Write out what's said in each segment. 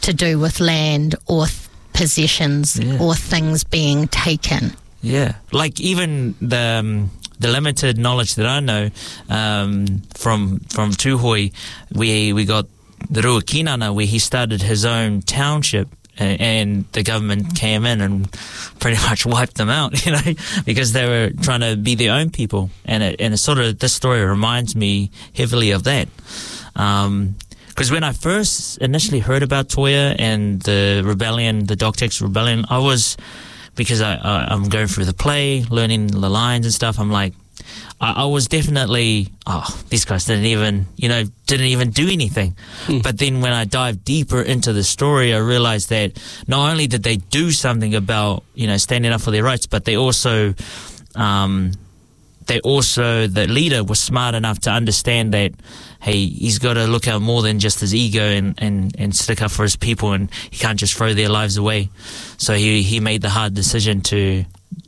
to do with land or possessions or things being taken. Yeah, like even the limited knowledge that I know from Tūhoi, we got the Ruakinana, where he started his own township, and the government came in and pretty much wiped them out, you know, because they were trying to be their own people. And it sort of, this story reminds me heavily of that. Because when I first initially heard about Toia and the rebellion, the Doctex rebellion, because I'm going through the play, learning the lines and stuff, I'm like, I was definitely, these guys didn't even do anything. But then when I dived deeper into the story, I realized that not only did they do something about, standing up for their rights, but the leader was smart enough to understand that, hey, he's got to look out more than just his ego and stick up for his people, and he can't just throw their lives away. So he made the hard decision to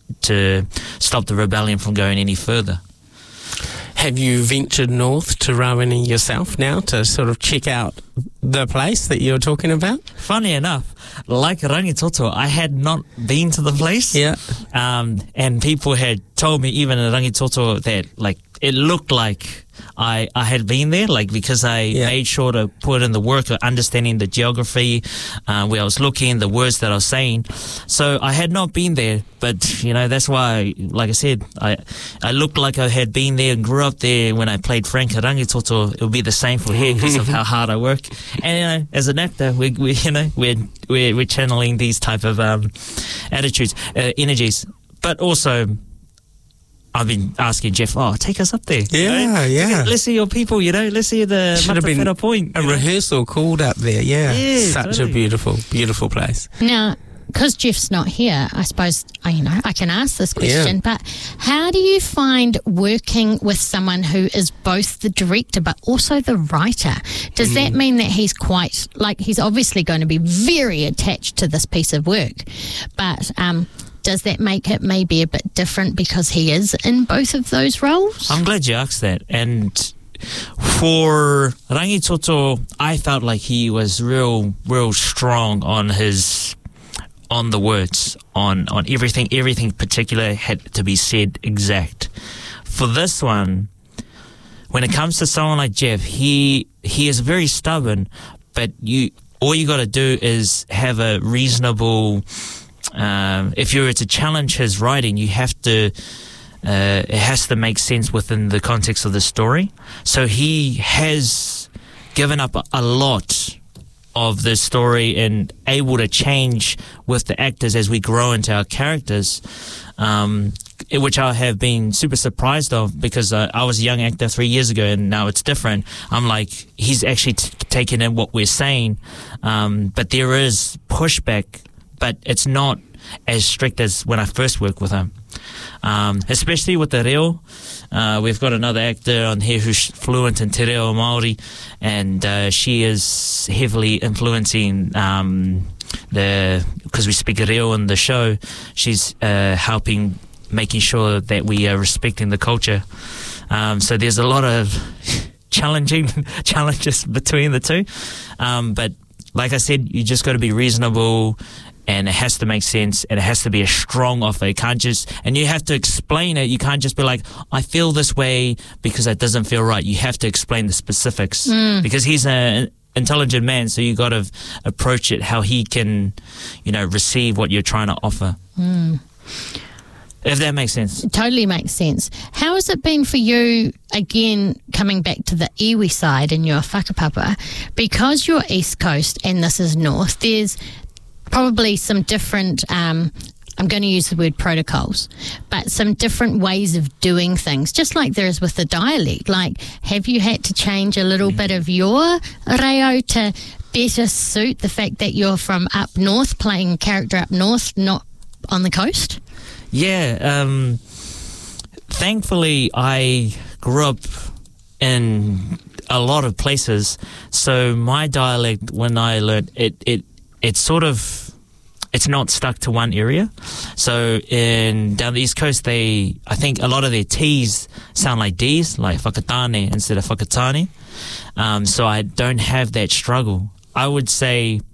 stop the rebellion from going any further. Have you ventured north to Rawene yourself now to sort of check out the place that you're talking about? Funny enough, like Rangitoto, I had not been to the place. Yeah. And people had told me, even in Rangitoto, that like it looked like I had been there, like because I made sure to put in the work of understanding the geography, where I was looking, the words that I was saying. So I had not been there, but that's why, like I said, I looked like I had been there and grew up there. When I played Frank at Rangitoto, it would be the same for here because of how hard I work. And as an actor, we're channeling these type of attitudes, energies, but also. I've been asking Jeff, take us up there. Yeah. Let's see your people, let's see the Matawhera Point. A rehearsal called up there, Such totally. A beautiful, beautiful place. Now, because Jeff's not here, I suppose, I can ask this question, but how do you find working with someone who is both the director but also the writer? Does that mean that he's he's obviously going to be very attached to this piece of work, but does that make it maybe a bit different because he is in both of those roles? I'm glad you asked that. And for Rangitoto, I felt like he was real strong on the words, on everything particular had to be said exact. For this one, when it comes to someone like Jeff, he is very stubborn, but all you got to do is have a reasonable. If you were to challenge his writing, you have to. It has to make sense within the context of the story. So he has given up a lot of the story and able to change with the actors as we grow into our characters, which I have been super surprised of because I was a young actor 3 years ago and now it's different. I'm like, he's actually taken in what we're saying, but there is pushback, but it's not as strict as when I first worked with him. Especially with the reo. We've got another actor on here who's fluent in te reo Māori, and she is heavily influencing because we speak reo in the show, she's helping making sure that we are respecting the culture. So there's a lot of challenges between the two. But like I said, you just got to be reasonable, and it has to make sense, and it has to be a strong offer. You can't and you have to explain it. You can't just be like, I feel this way because it doesn't feel right. You have to explain the specifics because he's an intelligent man, so you got to approach it how he can, receive what you're trying to offer. If that makes sense. It totally makes sense. How has it been for you, again, coming back to the iwi side in your whakapapa? Because you're East Coast and this is North, there's probably some different, I'm going to use the word protocols, but some different ways of doing things, just like there is with the dialect. Like, have you had to change a little bit of your reo to better suit the fact that you're from up north, playing a character up north, not on the coast? Yeah, thankfully I grew up in a lot of places, so my dialect, when I learned it's sort of, it's not stuck to one area. So down the East Coast, I think a lot of their T's sound like D's, like whakatane instead of whakatane. So I don't have that struggle. I would say